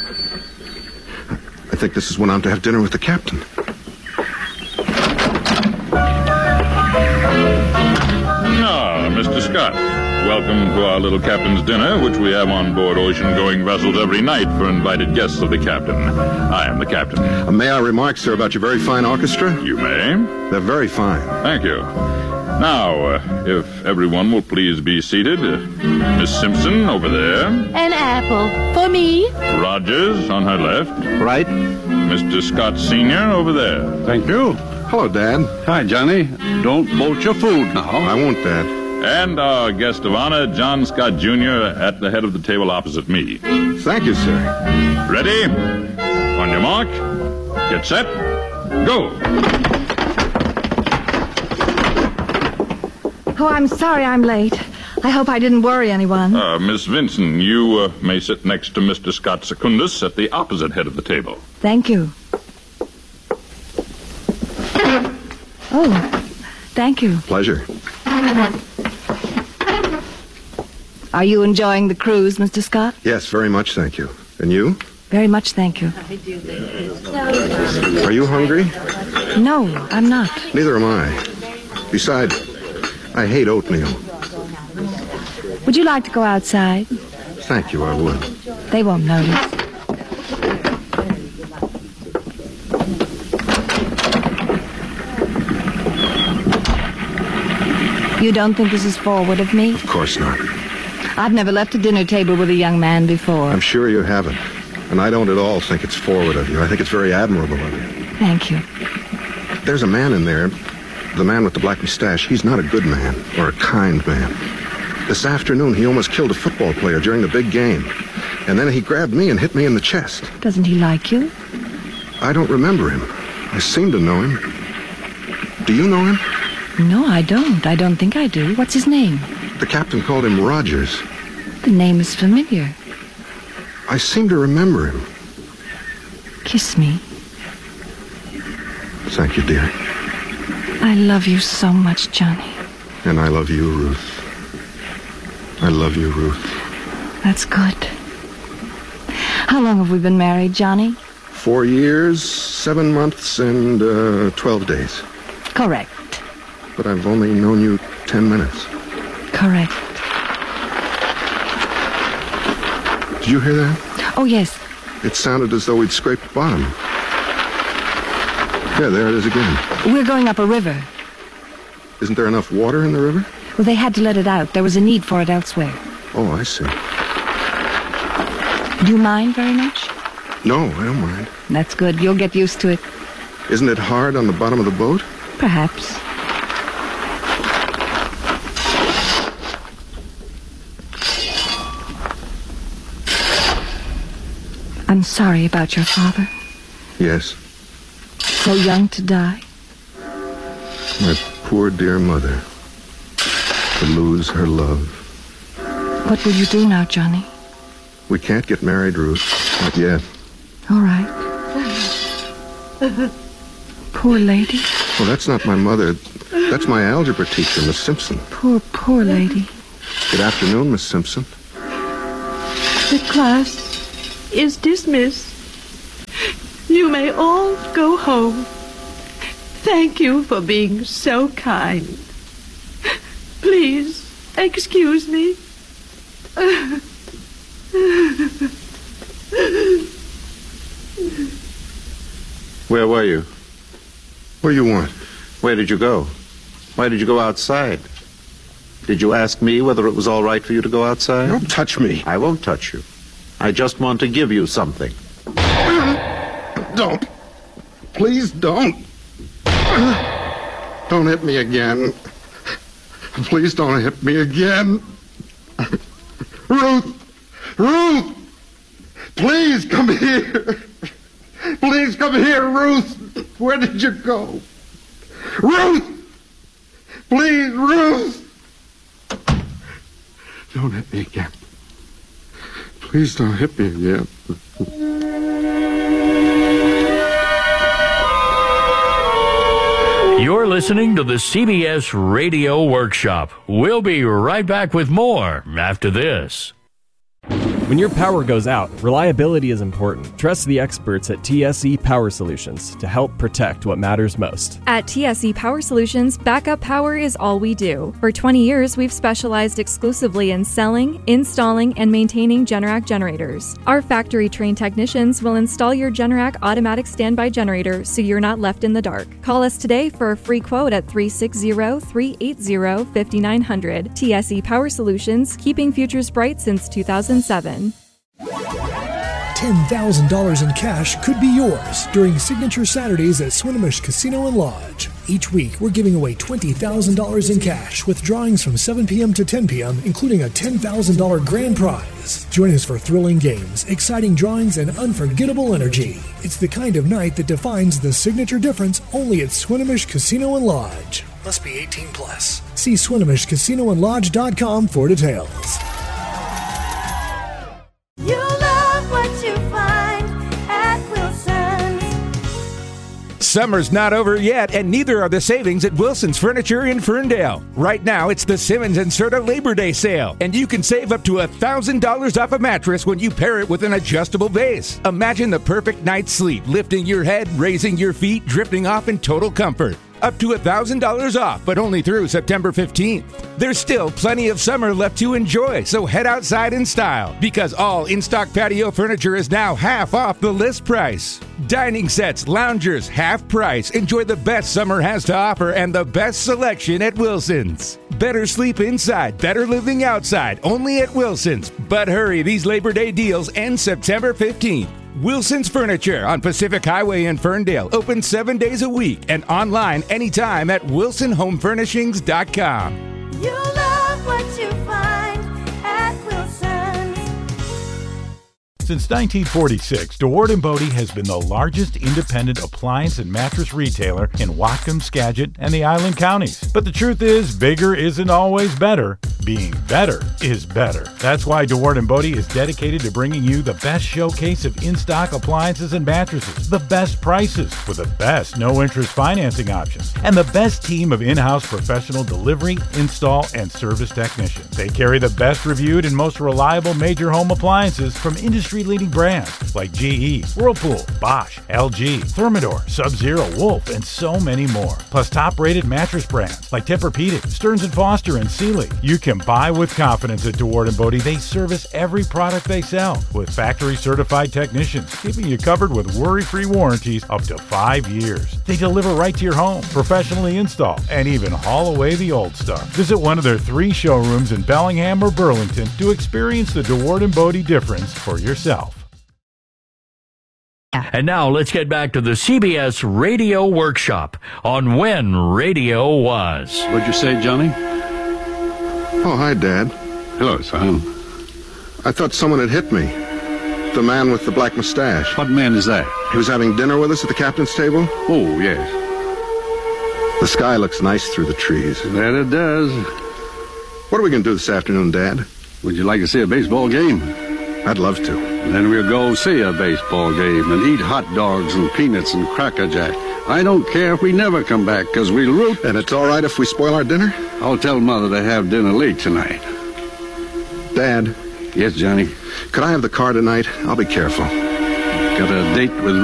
I think this is when I'm to have dinner with the captain. Ah, Mr. Scott. Welcome to our little captain's dinner, which we have on board ocean-going vessels every night for invited guests of the captain. I am the captain. May I remark, sir, about your very fine orchestra? You may. They're very fine. Thank you. Now, if everyone will please be seated. Miss Simpson over there. An apple. For me? Rogers on her left. Right. Mr. Scott Sr. over there. Thank you. Hello, Dad. Hi, Johnny. Don't bolt your food now. I won't, Dad. And our guest of honor, John Scott Jr., at the head of the table opposite me. Thank you, sir. Ready? On your mark. Get set. Go. Oh, I'm sorry I'm late. I hope I didn't worry anyone. Miss Vinson, you may sit next to Mr. Scott Secundus at the opposite head of the table. Thank you. Oh, thank you. Pleasure. Are you enjoying the cruise, Mr. Scott? Yes, very much, thank you. And you? Very much, thank you. Are you hungry? No, I'm not. Neither am I. Besides, I hate oatmeal. Would you like to go outside? Thank you, I would. They won't notice. You don't think this is forward of me? Of course not. I've never left a dinner table with a young man before. I'm sure you haven't. And I don't at all think it's forward of you. I think it's very admirable of you. Thank you. There's a man in there, the man with the black mustache. He's not a good man or a kind man. This afternoon, he almost killed a football player during the big game. And then he grabbed me and hit me in the chest. Doesn't he like you? I don't remember him. I seem to know him. Do you know him? No, I don't. I don't think I do. What's his name? The captain called him Rogers. The name is familiar. I seem to remember him. Kiss me. Thank you, dear. I love you so much, Johnny. And I love you, Ruth. I love you, Ruth. That's good. How long have we been married, Johnny? 4 years, 7 months, and 12 days. Correct. But I've only known you 10 minutes. Correct. Did you hear that? Oh, yes. It sounded as though we'd scraped the bottom. Yeah, there it is again. We're going up a river. Isn't there enough water in the river? Well, they had to let it out. There was a need for it elsewhere. Oh, I see. Do you mind very much? No, I don't mind. That's good. You'll get used to it. Isn't it hard on the bottom of the boat? Perhaps. I'm sorry about your father. Yes. So young to die. My poor dear mother. To lose her love. What will you do now, Johnny? We can't get married, Ruth. Not yet. All right. Poor lady. Well, that's not my mother. That's my algebra teacher, Miss Simpson. Poor lady. Good afternoon, Miss Simpson. The class is dismissed. You may all go home. Thank you for being so kind. Please, excuse me. Where were you? What do you want? Where did you go? Why did you go outside? Did you ask me whether it was all right for you to go outside? Don't touch me. I won't touch you. I just want to give you something. Don't. Please don't. Don't hit me again. Please don't hit me again. Ruth! Ruth! Please come here. Please come here, Ruth. Where did you go? Ruth! Please, Ruth! Don't hit me again. Please don't hit me again. You're listening to the CBS Radio Workshop. We'll be right back with more after this. When your power goes out, reliability is important. Trust the experts at TSE Power Solutions to help protect what matters most. At TSE Power Solutions, backup power is all we do. For 20 years, we've specialized exclusively in selling, installing, and maintaining Generac generators. Our factory-trained technicians will install your Generac automatic standby generator so you're not left in the dark. Call us today for a free quote at 360-380-5900. TSE Power Solutions, keeping futures bright since 2007. $10,000 in cash could be yours during Signature Saturdays at Swinomish Casino and Lodge. Each week, we're giving away $20,000 in cash with drawings from 7 p.m. to 10 p.m., including a $10,000 grand prize. Join us for thrilling games, exciting drawings, and unforgettable energy. It's the kind of night that defines the signature difference only at Swinomish Casino and Lodge. Must be 18 plus. See SwinomishCasinoandLodge.com for details. You love what you find at Wilson's. Summer's not over yet, and neither are the savings at Wilson's Furniture in Ferndale. Right now, it's the Simmons and Serta Labor Day sale, and you can save up to $1,000 off a mattress when you pair it with an adjustable base. Imagine the perfect night's sleep, lifting your head, raising your feet, drifting off in total comfort. Up to $1,000 off, but only through September 15th. There's still plenty of summer left to enjoy, so head outside in style, because all in-stock patio furniture is now half off the list price. Dining sets, loungers, half price. Enjoy the best summer has to offer and the best selection at Wilson's. Better sleep inside, better living outside, only at Wilson's. But hurry, these Labor Day deals end September 15th. Wilson's Furniture on Pacific Highway in Ferndale. Open 7 days a week and online anytime at wilsonhomefurnishings.com. You love what you find at Wilson's. Since 1946, DeWard & Bodie has been the largest independent appliance and mattress retailer in Whatcom, Skagit, and the Island Counties. But the truth is, bigger isn't always better. Being better is better. That's why DeWard & Bodie is dedicated to bringing you the best showcase of in-stock appliances and mattresses, the best prices, with the best no-interest financing options, and the best team of in-house professional delivery, install, and service technicians. They carry the best reviewed and most reliable major home appliances from industry-leading brands like GE, Whirlpool, Bosch, LG, Thermador, Sub-Zero, Wolf, and so many more. Plus top-rated mattress brands like Tempur-Pedic, Stearns & Foster, and Sealy. You can buy with confidence at DeWard & Bodie. They service every product they sell with factory-certified technicians, keeping you covered with worry-free warranties up to 5 years. They deliver right to your home, professionally install, and even haul away the old stuff. Visit one of their 3 showrooms in Bellingham or Burlington to experience the DeWard & Bodie difference for yourself. And now let's get back to the CBS Radio Workshop on when radio was. What'd you say, Johnny? Oh, hi, Dad. Hello, son. I thought someone had hit me. The man with the black mustache. What man is that? He was having dinner with us at the captain's table. Oh, yes. The sky looks nice through the trees. That it does. What are we going to do this afternoon, Dad? Would you like to see a baseball game? I'd love to. Then we'll go see a baseball game and eat hot dogs and peanuts and Cracker Jack. I don't care if we never come back, because we'll root. And it's all right if we spoil our dinner? I'll tell Mother to have dinner late tonight. Dad. Yes, Johnny? Could I have the car tonight? I'll be careful. Got a date with